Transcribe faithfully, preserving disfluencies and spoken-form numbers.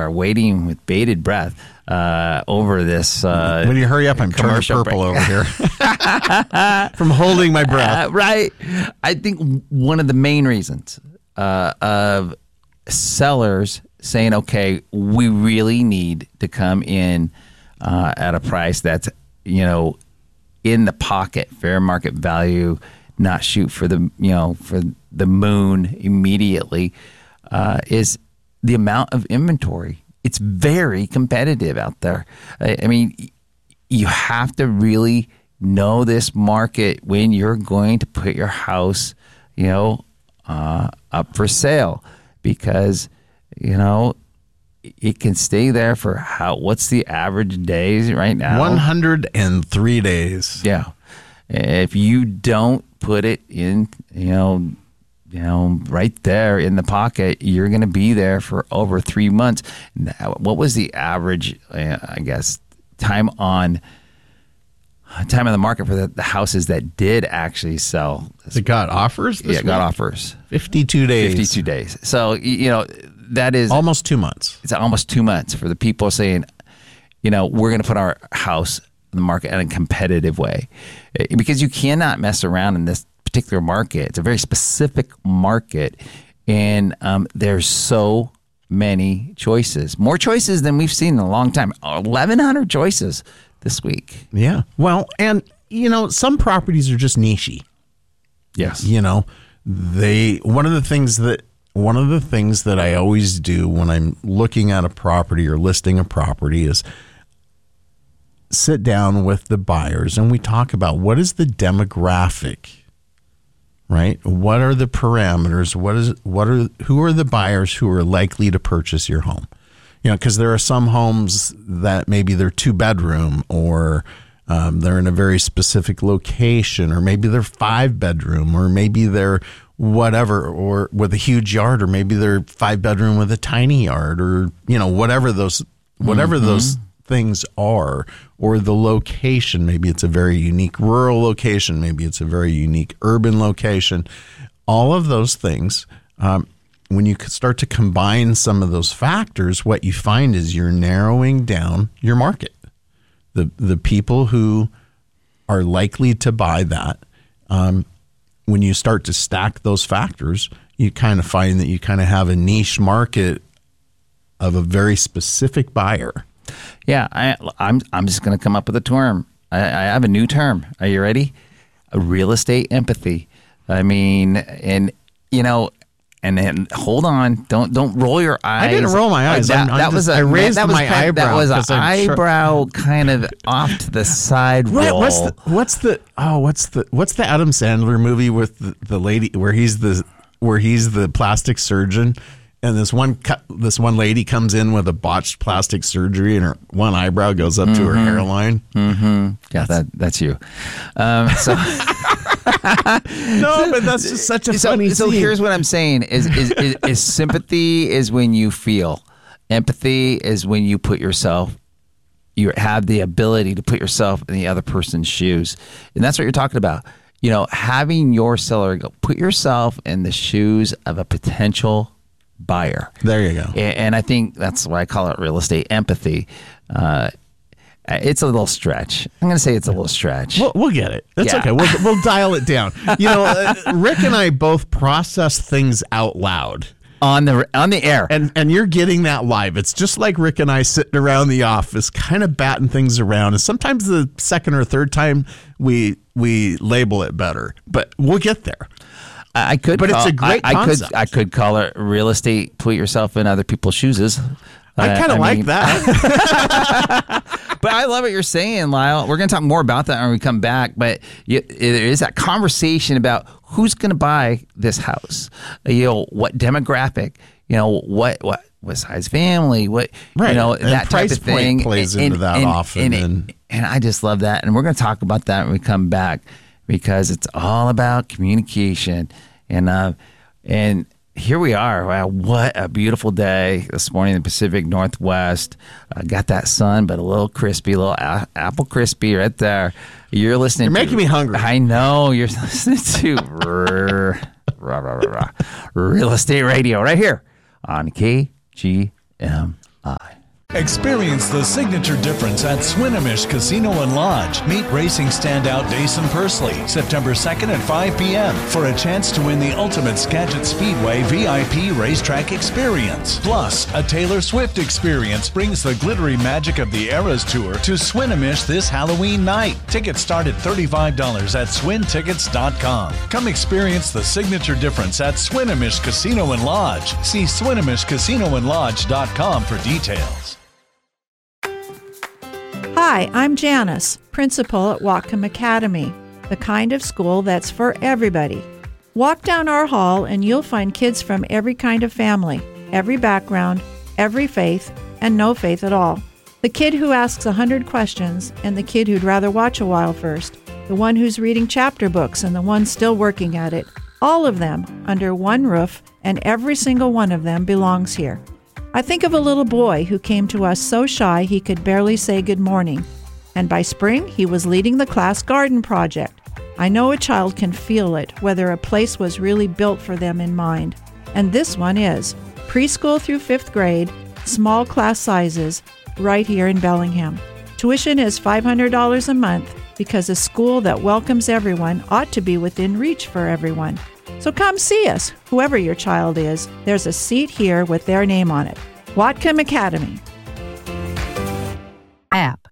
are waiting with bated breath uh, over this. Uh, When you hurry up, I'm turning purple break. over here from holding my breath. Uh, right. I think one of the main reasons uh, of sellers saying, okay, we really need to come in uh, at a price that's, you know, in the pocket, fair market value, not shoot for the, you know, for the moon immediately, uh, is the amount of inventory. It's very competitive out there. I, I mean, you have to really know this market when you're going to put your house, you know, uh, up for sale, because, you know, it can stay there for how, what's the average days right now? one hundred three days. Yeah. If you don't put it in, you know, you know, right there in the pocket, you're going to be there for over three months. What was the average, uh, I guess, time on time on the market for the, the houses that did actually sell? It got offers this Yeah, it got week? offers. fifty-two days. fifty-two days. So, you know, that is Almost two months. It's almost two months for the people saying, you know, we're going to put our house in the market in a competitive way, because you cannot mess around in this particular market. It's a very specific market, and um, there's so many choices, more choices than we've seen in a long time. eleven hundred choices this week. Yeah. Well, and, you know, some properties are just nichey. Yes. You know, they, one of the things that, one of the things that I always do when I'm looking at a property or listing a property is sit down with the buyers and we talk about what is the demographic, right? What are the parameters? What is, what are, who are the buyers who are likely to purchase your home? You know, because there are some homes that maybe they're two bedroom, or um, they're in a very specific location, or maybe they're five bedroom, or maybe they're whatever, or with a huge yard, or maybe they're five bedroom with a tiny yard, or, you know, whatever those, whatever mm-hmm. those things are, or the location. Maybe it's a very unique rural location. Maybe it's a very unique urban location. All of those things, um, when you start to combine some of those factors, what you find is you're narrowing down your market. The the people who are likely to buy that, um, when you start to stack those factors, you kind of find that you kind of have a niche market of a very specific buyer. Yeah, I, I'm I'm just going to come up with a term. I, I have a new term. Are you ready? A real estate empathy. I mean, and you know, and then hold on, don't don't roll your eyes. I didn't roll my eyes. That, I'm, I'm that just, was a, I raised that was my kind, eyebrow. That was an I'm eyebrow sure. kind of off to the side What, roll. what's the what's the oh what's the what's the Adam Sandler movie with the, the lady where he's the where he's the plastic surgeon, and this one this one lady comes in with a botched plastic surgery and her one eyebrow goes up mm-hmm. to her hairline. Mm-hmm. Yeah, that's, that that's you. Um, so no, but that's just such a so, funny. So scene. here's what I'm saying: is is, is is sympathy is when you feel. Empathy is when you put yourself. You have the ability to put yourself in the other person's shoes, and that's what you're talking about. You know, having your seller go put yourself in the shoes of a potential buyer. There you go. And I think that's why I call it real estate empathy. Uh, it's a little stretch. I'm going to say it's a little stretch. We'll, we'll get it. That's yeah. okay. We'll, we'll dial it down. You know, uh, Rick and I both process things out loud. On the on the air. And and you're getting that live. It's just like Rick and I sitting around the office kind of batting things around. And sometimes the second or third time we we label it better. But we'll get there. I could But call, it's a great I, I concept. could I could call it real estate, put yourself in other people's shoes. I kind of uh, like mean, that. But I love what you're saying, Lyle. We're going to talk more about that when we come back. But you, there is that conversation about who's going to buy this house. You know, what demographic? You know, what what what size family? What right. you know and that price type of thing point plays and, into that and, often. And, and, and, and I just love that. And we're going to talk about that when we come back, because it's all about communication. And uh, and here we are. Wow, what a beautiful day this morning in the Pacific Northwest. Uh, got that sun, but a little crispy, a little a- apple crispy right there. You're listening. You're to, making me hungry. I know. You're listening to rah, rah, rah, rah, Real Estate Radio right here on K G M I. Experience the signature difference at Swinomish Casino and Lodge. Meet racing standout Dason Pursley September second at five p.m. for a chance to win the ultimate Skagit Speedway V I P racetrack experience. Plus, a Taylor Swift experience brings the glittery magic of the Eras Tour to Swinomish this Halloween night. Tickets start at thirty-five dollars at swin tickets dot com. Come experience the signature difference at Swinomish Casino and Lodge. See swinomish casino and lodge dot com for details. Hi, I'm Janice, principal at Whatcom Academy, the kind of school that's for everybody. Walk down our hall and you'll find kids from every kind of family, every background, every faith, and no faith at all. The kid who asks a hundred questions and the kid who'd rather watch a while first, the one who's reading chapter books and the one still working at it, all of them under one roof, and every single one of them belongs here. I think of a little boy who came to us so shy he could barely say good morning, and by spring he was leading the class garden project. I know a child can feel it, whether a place was really built for them in mind, and this one is. Preschool through fifth grade, small class sizes, right here in Bellingham. Tuition is five hundred dollars a month because a school that welcomes everyone ought to be within reach for everyone. So come see us, whoever your child is. There's a seat here with their name on it. Whatcom Academy. App.